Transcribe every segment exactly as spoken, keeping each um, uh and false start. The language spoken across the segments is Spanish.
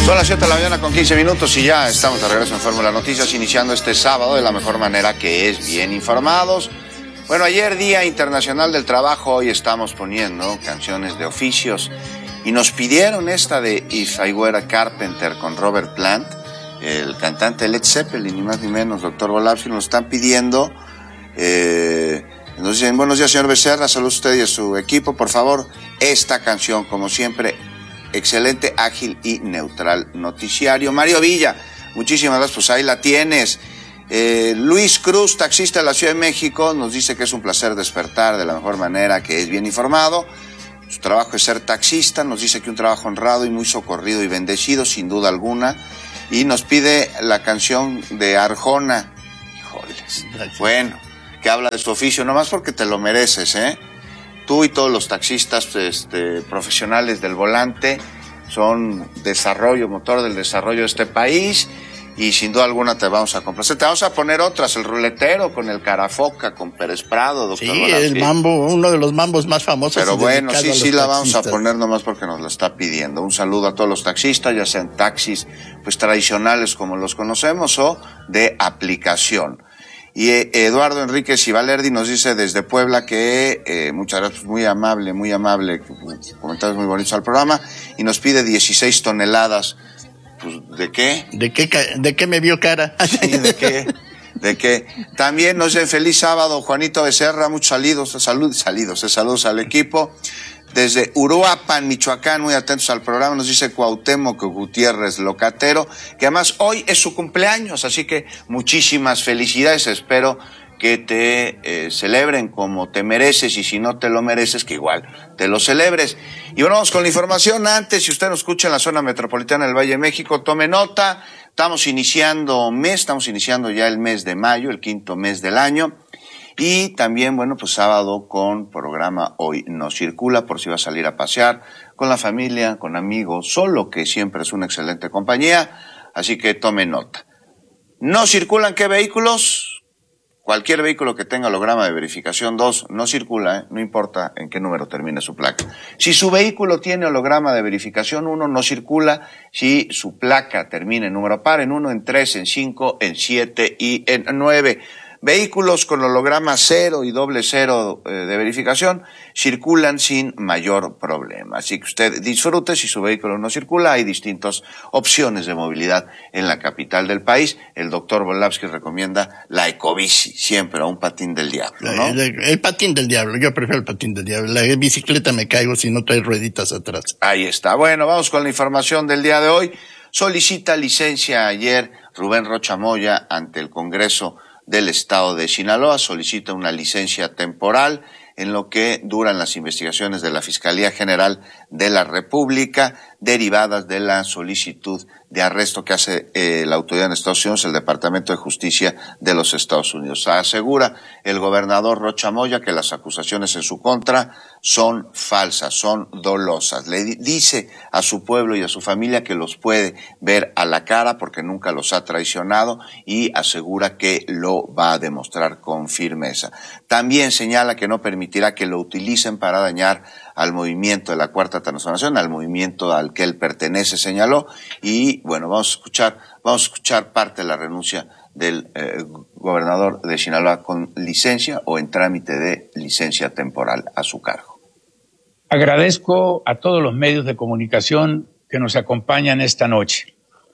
Son las siete de la mañana con quince minutos y ya estamos de regreso en Fórmula Noticias, iniciando este sábado de la mejor manera, que es bien informados. Bueno, ayer Día Internacional del Trabajo, hoy estamos poniendo canciones de oficios y nos pidieron esta de If I Were a Carpenter con Robert Plant, el cantante de Led Zeppelin, ni más ni menos, doctor Volapsky, nos están pidiendo. Eh, nos dicen, buenos días, señor Becerra, saludos a usted y a su equipo, por favor, esta canción, como siempre, excelente, ágil y neutral noticiario. Mario Villa, muchísimas gracias, pues ahí la tienes. Eh, Luis Cruz, taxista de la Ciudad de México, nos dice que es un placer despertar de la mejor manera, que es bien informado. Su trabajo es ser taxista, nos dice que un trabajo honrado y muy socorrido y bendecido, sin duda alguna. Y nos pide la canción de Arjona. Híjoles, bueno, que habla de su oficio, nomás porque te lo mereces, ¿eh? Tú y todos los taxistas este, profesionales del volante son desarrollo, motor del desarrollo de este país, y sin duda alguna te vamos a complacer. Te vamos a poner otras, el ruletero con el Carafoca, con Pérez Prado, doctor Sí, Volapsky. El mambo, uno de los mambos más famosos. Pero bueno, sí, sí la vamos a taxistas. poner nomás porque nos la está pidiendo. Un saludo a todos los taxistas, ya sean taxis pues tradicionales como los conocemos o de aplicación. Y eh, Eduardo Enríquez y Valerdi nos dice desde Puebla que eh, muchas gracias, muy amable, muy amable, comentarios muy bonitos al programa, y nos pide dieciséis toneladas. Pues, ¿de qué? ¿De qué, de qué me vio cara? Sí, ¿de qué? ¿De qué? También nos dice feliz sábado, Juanito Becerra, muchos saludos, salud, salidos, saludos al equipo. Desde Uruapan, Michoacán, muy atentos al programa, nos dice Cuauhtémoc Gutiérrez Locatero, que además hoy es su cumpleaños, así que muchísimas felicidades, espero que te eh, celebren como te mereces, y si no te lo mereces, que igual te lo celebres. Y bueno, vamos con la información. Antes, si usted nos escucha en la zona metropolitana del Valle de México, tome nota, estamos iniciando mes, estamos iniciando ya el mes de mayo, el quinto mes del año. Y también, bueno, pues sábado con programa Hoy No Circula, por si va a salir a pasear con la familia, con amigos, solo, que siempre es una excelente compañía, así que tome nota. ¿No circulan qué vehículos? Cualquier vehículo que tenga holograma de verificación dos no circula, ¿eh? No importa en qué número termine su placa. Si su vehículo tiene holograma de verificación uno, no circula. Si su placa termina en número par, en uno, en tres, en cinco, en siete y en nueve. Vehículos con holograma cero y doble cero eh, de verificación circulan sin mayor problema. Así que usted disfrute. Si su vehículo no circula, hay distintas opciones de movilidad en la capital del país. El doctor Volapsky recomienda la ecobici, siempre, a un patín del diablo, ¿no? El, el, el patín del diablo, yo prefiero el patín del diablo. La bicicleta me caigo si no trae rueditas atrás. Ahí está. Bueno, vamos con la información del día de hoy. Solicita licencia ayer Rubén Rocha Moya ante el Congreso del Estado de Sinaloa, solicita una licencia temporal en lo que duran las investigaciones de la Fiscalía General de la República derivadas de la solicitud de arresto que hace eh, la autoridad en Estados Unidos, el Departamento de Justicia de los Estados Unidos. Asegura el gobernador Rocha Moya que las acusaciones en su contra son falsas, son dolosas. Le dice a su pueblo y a su familia que los puede ver a la cara porque nunca los ha traicionado, y asegura que lo va a demostrar con firmeza. También señala que no permitirá que lo utilicen para dañar al movimiento de la Cuarta Transformación, al movimiento al que él pertenece, señaló. Y bueno, vamos a escuchar, vamos a escuchar parte de la renuncia del eh, gobernador de Sinaloa con licencia o en trámite de licencia temporal a su cargo. Agradezco a todos los medios de comunicación que nos acompañan esta noche.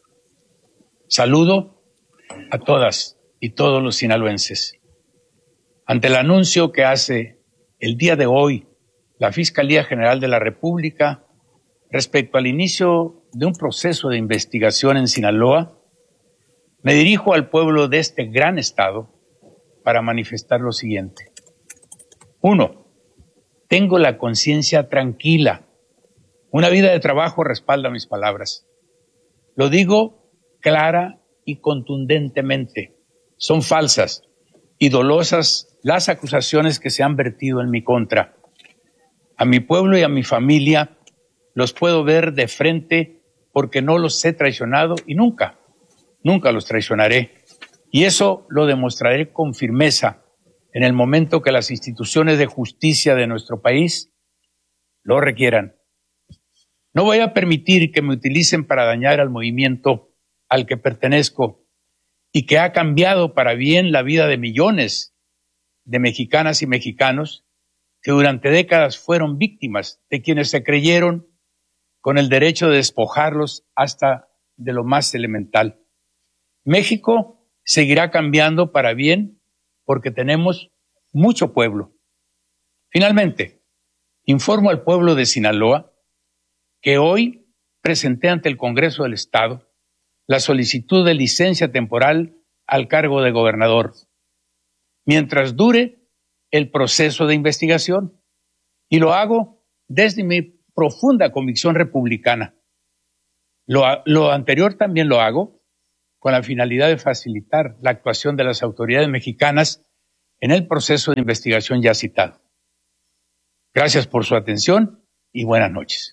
Saludo a todas y todos los sinaloenses. Ante el anuncio que hace el día de hoy la Fiscalía General de la República respecto al inicio de un proceso de investigación en Sinaloa, me dirijo al pueblo de este gran estado para manifestar lo siguiente. Uno, tengo la conciencia tranquila. Una vida de trabajo respalda mis palabras. Lo digo clara y contundentemente. Son falsas y dolosas las acusaciones que se han vertido en mi contra. A mi pueblo y a mi familia los puedo ver de frente porque no los he traicionado y nunca, nunca los traicionaré. Y eso lo demostraré con firmeza en el momento que las instituciones de justicia de nuestro país lo requieran. No voy a permitir que me utilicen para dañar al movimiento al que pertenezco y que ha cambiado para bien la vida de millones de mexicanas y mexicanos que durante décadas fueron víctimas de quienes se creyeron con el derecho de despojarlos hasta de lo más elemental. México seguirá cambiando para bien porque tenemos mucho pueblo. Finalmente, informo al pueblo de Sinaloa que hoy presenté ante el Congreso del Estado la solicitud de licencia temporal al cargo de gobernador, mientras dure el proceso de investigación, y lo hago desde mi profunda convicción republicana. Lo, lo anterior también lo hago con la finalidad de facilitar la actuación de las autoridades mexicanas en el proceso de investigación ya citado. Gracias por su atención y buenas noches.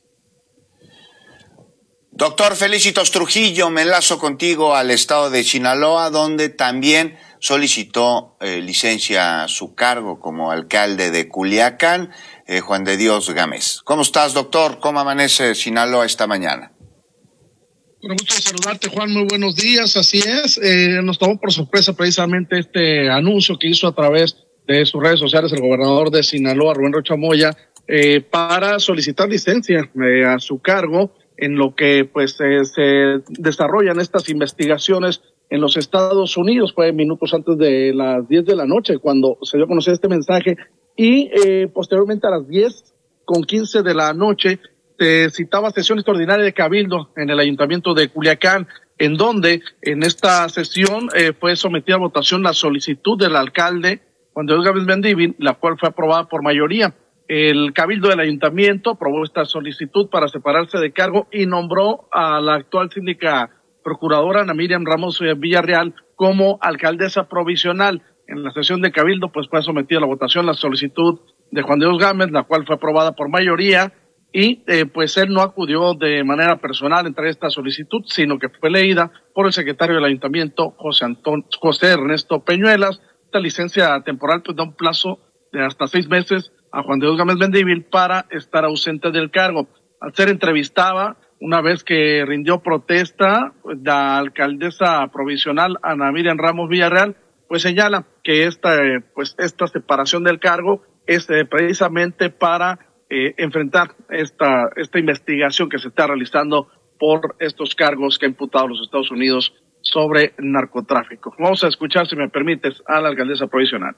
Doctor Felicitos Trujillo, me enlazo contigo al estado de Sinaloa, donde también solicitó eh, licencia a su cargo como alcalde de Culiacán, eh, Juan de Dios Gámez. ¿Cómo estás, doctor? ¿Cómo amanece Sinaloa esta mañana? Con gusto de saludarte, Juan, muy buenos días, así es. Eh, nos tomó por sorpresa precisamente este anuncio que hizo a través de sus redes sociales el gobernador de Sinaloa, Rubén Rocha Moya, eh, para solicitar licencia eh, a su cargo en lo que pues eh, se desarrollan estas investigaciones en los Estados Unidos. Fue minutos antes de las diez de la noche cuando se dio a conocer este mensaje, y eh, posteriormente a las diez con quince de la noche se citaba sesión extraordinaria de Cabildo en el Ayuntamiento de Culiacán, en donde en esta sesión eh, fue sometida a votación la solicitud del alcalde Juan de Dios Gámez Mendívil, la cual fue aprobada por mayoría. El Cabildo del Ayuntamiento aprobó esta solicitud para separarse de cargo y nombró a la actual síndica procuradora Ana Miriam Ramos Villarreal como alcaldesa provisional. En la sesión de Cabildo pues fue sometida a la votación la solicitud de Juan de Dios Gámez, la cual fue aprobada por mayoría, y eh, pues él no acudió de manera personal a entregar esta solicitud, sino que fue leída por el secretario del Ayuntamiento, José Antón, José Ernesto Peñuelas. Esta licencia temporal pues da un plazo de hasta seis meses a Juan de Dios Gámez Mendívil para estar ausente del cargo. Al ser entrevistada, una vez que rindió protesta, la alcaldesa provisional Ana Miriam Ramos Villarreal pues señala que esta pues esta separación del cargo es eh, precisamente para eh, enfrentar esta esta investigación que se está realizando por estos cargos que ha imputado los Estados Unidos sobre narcotráfico. Vamos a escuchar, si me permites, a la alcaldesa provisional.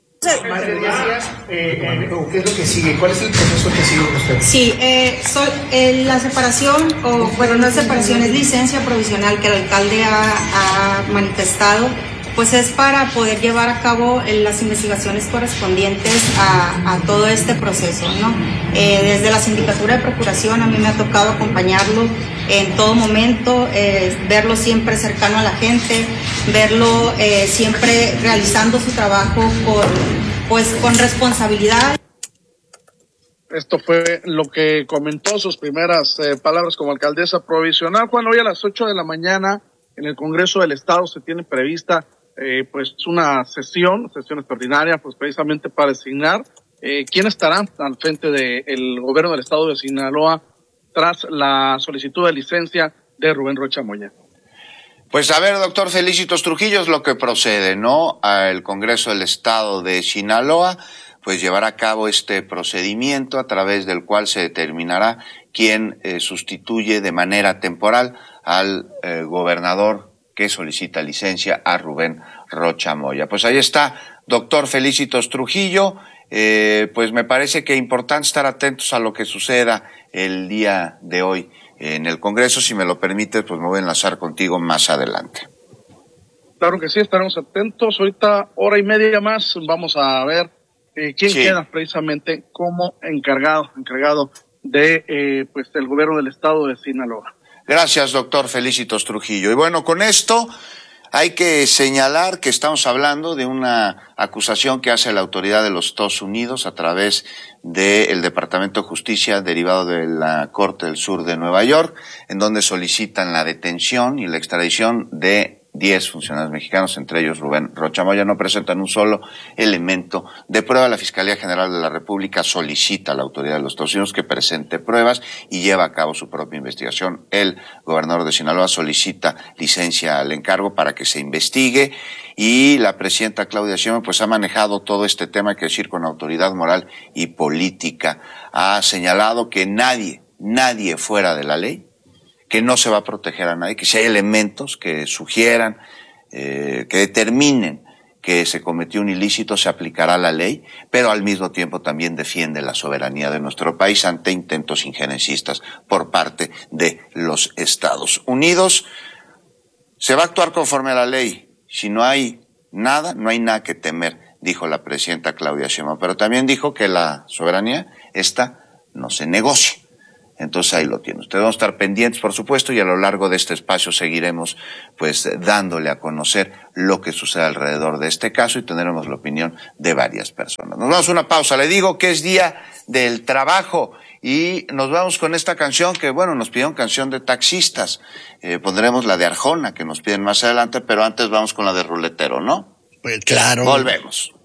Más de diez días, eh, eh, ¿qué es lo que sigue? ¿Cuál es el proceso que sigue usted? Sí, eh, so, eh, la separación, o bueno, no separación, es licencia provisional que el alcalde ha, ha manifestado, pues es para poder llevar a cabo eh, las investigaciones correspondientes a, a todo este proceso, ¿no? Eh, desde la sindicatura de procuración a mí me ha tocado acompañarlo en todo momento, eh, verlo siempre cercano a la gente, verlo eh, siempre realizando su trabajo con, pues, con responsabilidad. Esto fue lo que comentó, sus primeras eh, palabras como alcaldesa provisional. Juan, hoy a las ocho de la mañana en el Congreso del Estado se tiene prevista eh, pues una sesión, sesión extraordinaria, pues precisamente para designar eh, quién estará al frente del gobierno del Estado de Sinaloa tras la solicitud de licencia de Rubén Rocha Moya. Pues a ver, doctor Felicitos Trujillo, es lo que procede, ¿no? Al Congreso del Estado de Sinaloa pues llevará a cabo este procedimiento a través del cual se determinará quién eh, sustituye de manera temporal al eh, gobernador que solicita licencia, a Rubén Rocha Moya. Pues ahí está, doctor Felicitos Trujillo. Eh, pues me parece que es importante estar atentos a lo que suceda el día de hoy en el Congreso. Si me lo permites, pues me voy a enlazar contigo más adelante. Claro que sí, estaremos atentos. Ahorita, hora y media más, vamos a ver eh, quién sí. queda precisamente como encargado, encargado de eh, pues del gobierno del Estado de Sinaloa. Gracias, doctor Felicitos Trujillo. Y bueno, con esto hay que señalar que estamos hablando de una acusación que hace la autoridad de los Estados Unidos a través del Departamento de Justicia derivado de la Corte del Sur de Nueva York, en donde solicitan la detención y la extradición de diez funcionarios mexicanos, entre ellos Rubén Rocha Moya, no presentan un solo elemento de prueba. La Fiscalía General de la República solicita a la autoridad de los Estados Unidos que presente pruebas y lleva a cabo su propia investigación. El gobernador de Sinaloa solicita licencia al encargo para que se investigue, y la presidenta Claudia Sheinbaum pues ha manejado todo este tema, hay que decir, con autoridad moral y política. Ha señalado que nadie, nadie fuera de la ley, que no se va a proteger a nadie, que si hay elementos que sugieran, eh, que determinen que se cometió un ilícito, se aplicará la ley, pero al mismo tiempo también defiende la soberanía de nuestro país ante intentos injerencistas por parte de los Estados Unidos. Se va a actuar conforme a la ley. Si no hay nada, no hay nada que temer, dijo la presidenta Claudia Sheinbaum, pero también dijo que la soberanía, esta no se negocia. Entonces ahí lo tiene. Ustedes van a estar pendientes, por supuesto, y a lo largo de este espacio seguiremos pues dándole a conocer lo que sucede alrededor de este caso y tendremos la opinión de varias personas. Nos vamos a una pausa. Le digo que es Día del Trabajo y nos vamos con esta canción que, bueno, nos pidieron canción de taxistas. Eh, pondremos la de Arjona que nos piden más adelante, pero antes vamos con la de Ruletero, ¿no? Pues claro. Volvemos.